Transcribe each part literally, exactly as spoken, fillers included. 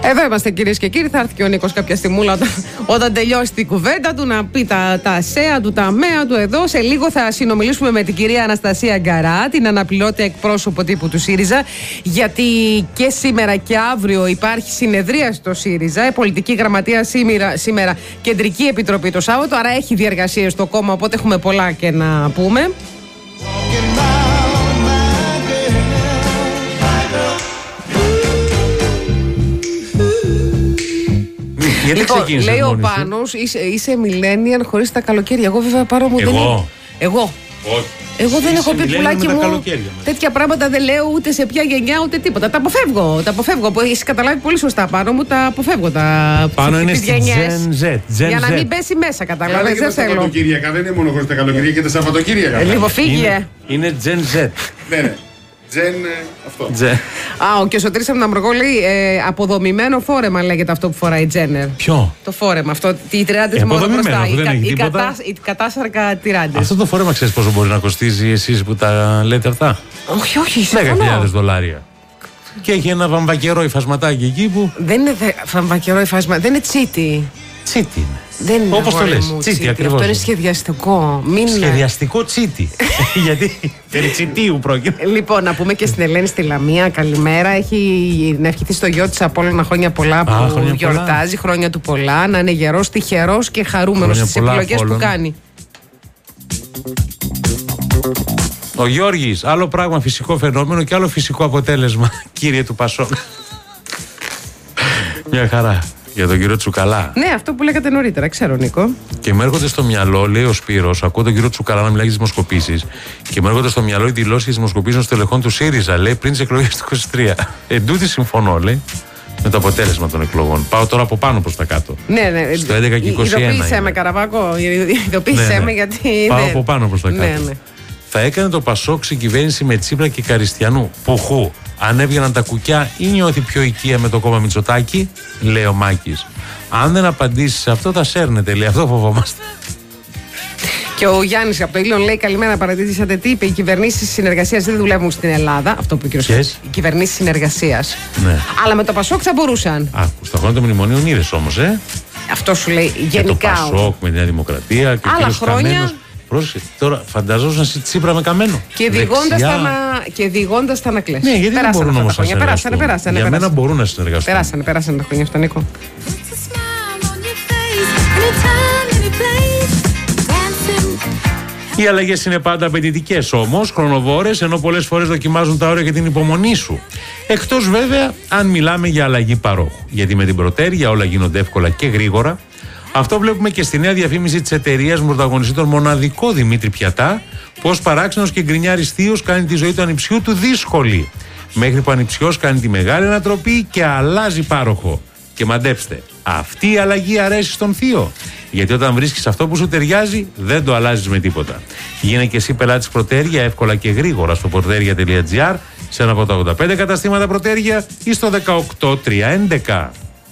Εδώ είμαστε κυρίες και κύριοι. Θα έρθει και ο Νίκος κάποια στιγμούλα όταν, όταν τελειώσει την κουβέντα του να πει τα, τα ΣΕΑ του, τα ΜΕΑ του εδώ. Σε λίγο θα συνομιλήσουμε με την κυρία Αναστασία Γκαρά, την αναπληρώτη εκπρόσωπο τύπου του ΣΥΡΙΖΑ, γιατί και σήμερα και αύριο υπάρχει συνεδρία στο ΣΥΡΙΖΑ. Η πολιτική γραμματεία σήμερα, σήμερα κεντρική επιτροπή το Σάββατο. Άρα έχει διεργασίες στο κόμμα, οπότε έχουμε πολλά και να πούμε. Γιατί λοιπόν, λέει ο Πάνος, είσαι, είσαι millennial χωρίς τα καλοκαίρια. Εγώ βέβαια πάρω μου. Εγώ. Δεν είναι... Εγώ. Όχι. Εγώ δεν έχω πει πουλάκι μου. Τέτοια τέτοια πράγματα δεν λέω ούτε σε ποια γενιά ούτε τίποτα. Τα αποφεύγω. Τα αποφεύγω. Έχει καταλάβει πολύ σωστά πάνω μου. Τα αποφεύγω. Τα πάνω είναι στη Gen Z. Gen για να Z. μην πέσει μέσα, καταλάβει. Δεν θέλω. Τα Σαββατοκύριακα δεν είναι μόνο χωρίς τα καλοκαίρια και τα Σαββατοκύριακα. Ε, λίγο φύγε. Είναι, είναι Gen Z. Ναι, ναι. Τζεν, αυτό. Τζεν. Α, ο και ο Σωτήρης από την Αμβουργό λέει ε, αποδομημένο φόρεμα λέγεται αυτό που φοράει η Τζένερ. Ποιο? Το φόρεμα, αυτό. Οι τυράντες μόνο μπροστά. Οι, κα, οι, κατά, οι κατάσαρκα τυράντες. Αυτό το φόρεμα ξέρεις πόσο μπορεί να κοστίζει εσείς που τα λέτε αυτά? Όχι, όχι, δέκα χιλιάδες δολάρια. Και έχει ένα βαμβακερό υφασματάκι εκεί που. Δεν είναι δε, βαμβακερό υφάσμα, δεν είναι τσίτι. Τσίτι είναι. Δεν είναι. Όπως το λες, τσίτι ακριβώς. Αυτό είναι σχεδιαστικό. Μην... Σχεδιαστικό τσίτι. Γιατί περί τσιτίου πρόκειται. Λοιπόν, να πούμε και στην Ελένη στη Λαμία, καλημέρα. Έχει να ευχηθεί στο γιο της Απόλλωνα χρόνια πολλά που Α, χρόνια γιορτάζει, πολλά. Χρόνια του πολλά. Να είναι γερός, τυχερός και χαρούμενος στις επιλογές που κάνει. Ο Γιώργης, άλλο πράγμα φυσικό φαινόμενο και άλλο φυσικό αποτέλεσμα, κύριε του Πασόκ. Μια χαρά. Για τον κύριο Τσουκαλά. Ναι, αυτό που λέγατε νωρίτερα, ξέρω, Νίκο. Και μου έρχονται στο μυαλό, λέει ο Σπύρος, ακούω τον κύριο Τσουκαλά να μιλάει για τις δημοσκοπήσεις, και μου έρχονται στο μυαλό οι δηλώσεις της δημοσκοπήσεων των στελεχών του ΣΥΡΙΖΑ, λέει, πριν τις εκλογές του είκοσι τρία. Εν τούτη συμφωνώ, λέει, με το αποτέλεσμα των εκλογών. Πάω τώρα από πάνω προς τα κάτω. Ναι, ναι. Στο έντεκα και είκοσι ένα. Ειδοποίησέ με, Καραβάκο. Ειδοποίησέ ναι, ναι. με, γιατί. Πάω ναι. από πάνω προς τα κάτω. Ναι, ναι. Θα έκανε το Πασόκ συγκυβέρνηση με Τσίπρα και Καριστιανού. Πουχού. Αν έβγαιναν τα κουκιά ή νιώθει πιο οικία με το κόμμα Μητσοτάκη, λέει ο Μάκης. Αν δεν απαντήσει σε αυτό, θα σέρνετε, λέει. Αυτό φοβόμαστε. Και ο Γιάννης από το Ήλιον λέει: καλημέρα, παρατηρήσατε τι είπε. Οι κυβερνήσεις συνεργασίας δεν δουλεύουν στην Ελλάδα. Αυτό που είπε ο κ. Yes. Οι κυβερνήσεις συνεργασίας. Ναι. Αλλά με το Πασόκ θα μπορούσαν. Α, στα χρόνια των μνημονίων είδες όμως, ε. Αυτό σου λέει γενικά. Και το Πασόκ με τη Νέα Δημοκρατία και άλλα ο χρόνια. Καμένος. Πρόσεχε, τώρα φανταζόσουν να Τσίπρα με Καμένο. Και διηγώντας τα να κλαις. Ναι, γιατί περάσανε δεν μπορούν όμως να συνεργαστούν. Περάσανε, περάσανε. Για περάσανε. μένα μπορούν να συνεργαστούν. Περάσανε, περάσανε τα χρόνια αυτά, Νίκο. Οι αλλαγές είναι πάντα απαιτητικές όμως, χρονοβόρες, ενώ πολλές φορές δοκιμάζουν τα όρια και την υπομονή σου. Εκτός βέβαια αν μιλάμε για αλλαγή παρόχου. Γιατί με την προτέρια όλα γίνονται εύκολα και γρήγορα. Αυτό βλέπουμε και στη νέα διαφήμιση της εταιρείας με πρωταγωνιστή τον μοναδικό Δημήτρη Πιατά, πως παράξενος και γκρινιάρης θείος κάνει τη ζωή του ανιψιού του δύσκολη. Μέχρι που ο ανιψιός κάνει τη μεγάλη ανατροπή και αλλάζει πάροχο. Και μαντέψτε, αυτή η αλλαγή αρέσει στον θείο. Γιατί όταν βρίσκεις αυτό που σου ταιριάζει, δεν το αλλάζεις με τίποτα. Γίνε και εσύ πελάτης Προτέρια εύκολα και γρήγορα στο προτέρια τελεία τζι άρ, σε ένα από τα ογδόντα πέντε καταστήματα Προτέρια ή στο δεκαοκτώ τριακόσια έντεκα.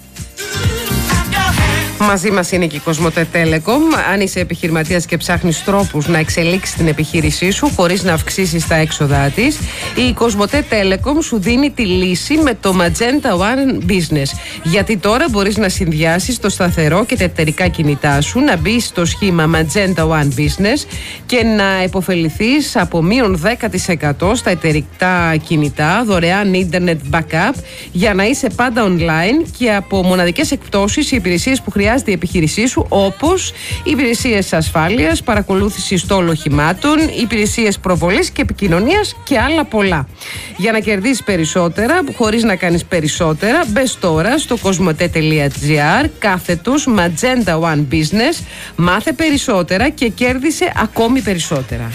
Μαζί μας είναι και η Κοσμοτέ Telecom. Αν είσαι επιχειρηματίας και ψάχνεις τρόπους να εξελίξεις την επιχείρησή σου χωρίς να αυξήσεις τα έξοδά της, η Κοσμοτέ Telecom σου δίνει τη λύση με το Magenta One Business. Γιατί τώρα μπορείς να συνδυάσεις το σταθερό και τα εταιρικά κινητά σου, να μπεις στο σχήμα Magenta One Business και να υποφεληθείς από μείον δέκα τοις εκατό στα εταιρικά κινητά, δωρεάν ίντερνετ backup για να είσαι πάντα online και από μοναδικές εκπτώσεις οι υπηρεσίες που χρειάζεται η επιχείρησή σου, όπως υπηρεσίες ασφάλειας, παρακολούθηση στόλου οχημάτων, υπηρεσίες προβολής και επικοινωνίας και άλλα πολλά. Για να κερδίσεις περισσότερα χωρίς να κάνεις περισσότερα, μπες τώρα στο κοσμοτέ τελεία τζι άρ κάθετος Magenta One Business, μάθε περισσότερα και κέρδισε ακόμη περισσότερα.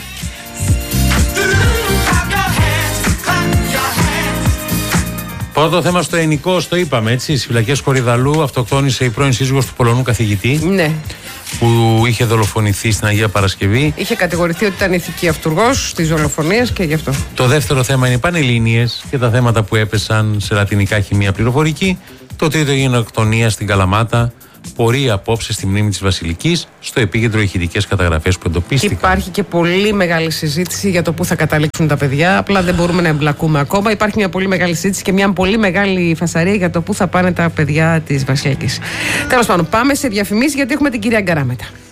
Πρώτο θέμα στο εινικό, το είπαμε έτσι. Στις φυλακές Κορυδαλού αυτοκτόνησε η πρώην σύζυγος του Πολωνού καθηγητή. Ναι. Που είχε δολοφονηθεί στην Αγία Παρασκευή. Είχε κατηγορηθεί ότι ήταν ηθική αυτουργός της δολοφονίας και γι' αυτό. Το δεύτερο θέμα είναι οι Πανελλήνιες και τα θέματα που έπεσαν σε λατινικά χημεία πληροφορική. Το τρίτο γενοκτονία στην Καλαμάτα πορεία απόψε στη μνήμη της Βασιλικής, στο επίκεντρο ηχητικές καταγραφές που εντοπίστηκαν. Υπάρχει και πολύ μεγάλη συζήτηση για το πού θα καταλήξουν τα παιδιά. Απλά δεν μπορούμε να εμπλακούμε ακόμα. Υπάρχει μια πολύ μεγάλη συζήτηση και μια πολύ μεγάλη φασαρία για το πού θα πάνε τα παιδιά της Βασιλικής. Τέλος πάντων, πάμε σε διαφημίσεις γιατί έχουμε την κυρία Γκαρά μετά.